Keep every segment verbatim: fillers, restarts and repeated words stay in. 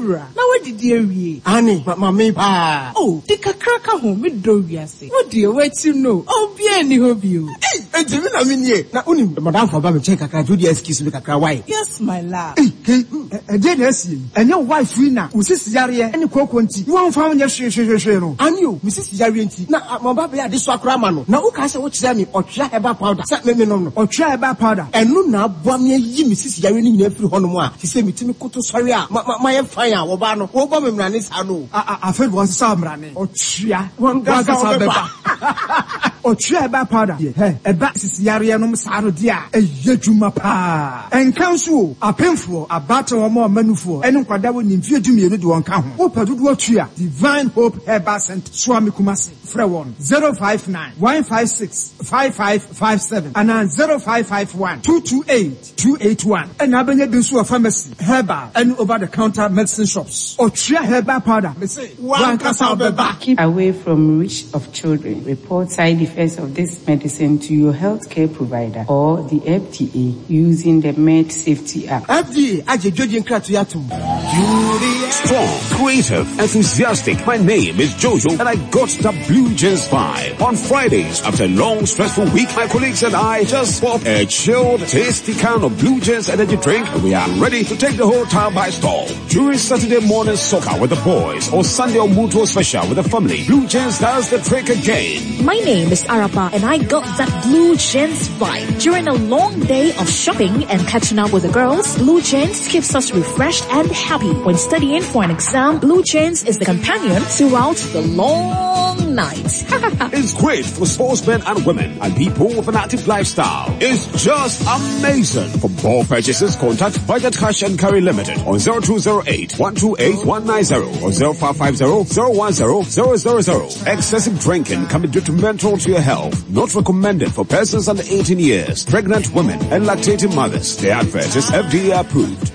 Mewra. Now what did you read? Annie, but my pa. Oh, the cracker home with Doviasi. What do you wait to know? Oh, be any of you. Hey, and you know, I mean, yeah. Now, only Madame for Baba check a do the excuse with a cry. Yes, my love. Hey, a dead essay. And your wife, Rina, Missus Yaria, and Coquanti. You won't find your share, share, share. And you, Missus Yarianti. Now, my baby had this Wakramano. Now, who can say what you or try about powder? Sat me no, or try about powder. And no, now, Bamia, Missus Yarini, every Honoma. She said, me to me, Koto Soria, my fire, Obano, Obama, Ranis, I know. I felt one Samrani, or Tria, one gas or try about powder. Hey, a bat is Yarianum Sarodia, a Yejuma pa. And council, a painful, a battle or more manufo, and Quadaw in fear to me, do one count. Opa do what tria, Divine Hope Herba Cent, Swami Kumasi, Frewon, zero five nine, one five six, five five five seven, and then zero five five one, two two eight, two eight one, and Abanya Binsua Pharmacy, Herba, and over the counter medicine shops, or tria Herba powder, me say, one Casababa. Keep away from reach of children. Report side effects of this medicine to your healthcare provider or the F D A using the Med Safety Act. F D A, Aje Joji Nkratuyatum. Strong, creative, enthusiastic. My name is Jojo and I got the Blue Jeans vibe. On Fridays, after a long, stressful week, my colleagues and I just pop a chilled, tasty can of Blue Jeans energy drink and we are ready to take the whole town by storm. During Saturday morning soccer with the boys or Sunday or Mutual special with the family, Blue Jeans does the trick again. My name is Arapa and I got that Blue Jeans vibe. During a long day of shopping and catching up with the girls, Blue Jeans keeps us refreshed and happy. When studying for an exam, Blue Jeans is the companion throughout the long night. It's great for sportsmen and women and people with an active lifestyle. It's just amazing. For more purchases, contact Budget Cash and Carry Limited on zero two zero eight, one two eight, one nine zero or zero five five zero, zero one zero, zero zero zero. Excessive drinking can be detrimental to your health. Not recommended for persons under eighteen years, pregnant women and lactating mothers. The advert is F D A approved.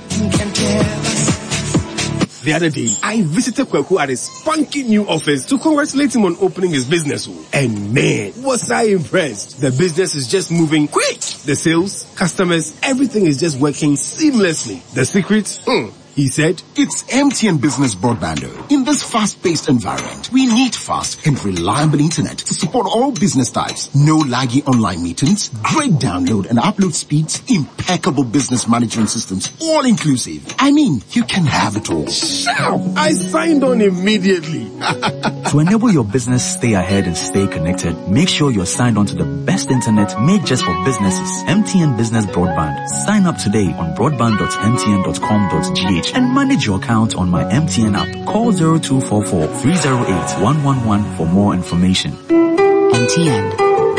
The other day, I visited Kweku at his funky new office to congratulate him on opening his business. And man, was I impressed. The business is just moving quick. The sales, customers, everything is just working seamlessly. The secret? Hmm. He said, it's M T N Business Broadband. In this fast-paced environment, we need fast and reliable internet to support all business types. No laggy online meetings, great download and upload speeds, impeccable business management systems, all inclusive. I mean, you can have it all. Shout! I signed on immediately. To enable your business stay ahead and stay connected, make sure you're signed on to the best internet made just for businesses. M T N Business Broadband. Sign up today on broadband dot m t n dot com dot g h and manage your account on my M T N app. Call zero two four four, three zero eight, one one one for more information. M T N.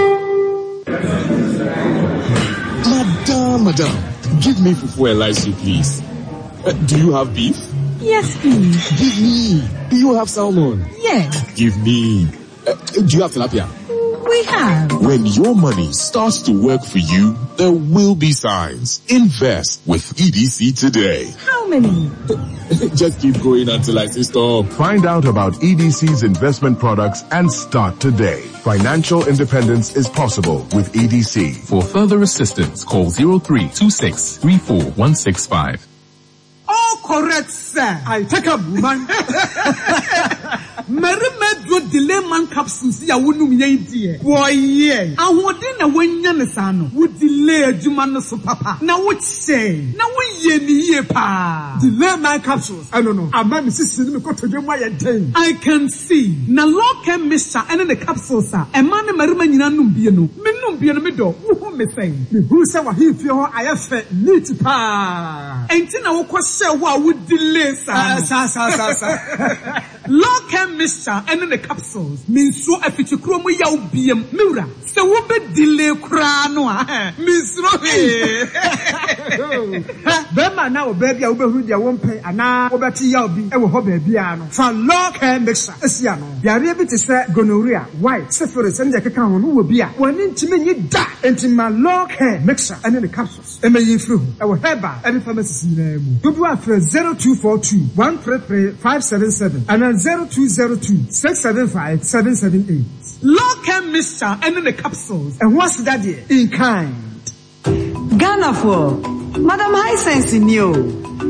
Madam, madam, give me fufu Elaisu, please. Uh, do you have beef? Yes, please. Give me. Do you have salmon? Yes. Give me. Uh, do you have tilapia? We have. When your money starts to work for you, there will be signs. Invest with E D C today. How many? Just keep going until I say stop. Find out about E D C's investment products and start today. Financial independence is possible with E D C. For further assistance, call zero three two six, three four one six five. Oh, correct, sir. I take a woman. Merima do delay man capsules ya wonum ye die. Boy ye. Ahode na wanya ne sa no. Wo delay adwuma no so papa. Na wo che. Na wo ye ni ye pa. Delay man capsules. I don't know. Ama me sisi ni me ko todwuma ye den. I can see. Na lock and mixture ene the capsules a. E ma ne merima nyina num bie no. Me num bie no me do. Wo hu me say. Me hu say wa hi fie ho ayefe neat pa. Enti na wo ko share wo a wo delay sa. Sa sa sa sa. Lock and mixture and the capsules means so a feature chrome yaw biem mura so wo be delay kra no a means no be man na wo baby a wo be hu dia wo mpen ana wo beti yaw bi e wo ho baby a no fa lock and mixture esia no yare bi te se gonorrhea white syphilis and the keka ho no wo bi a woni ntime nyi da entima lock and mixture and the capsules e me yifru e wo heba any pharmacy na mu do afre zero two four two, one three three, five seven seven and zero two zero two, six seven five, seven seven eight. Lock and mixture and the capsules. And what's that here? In kind. Ghana for Madam High Sense in you.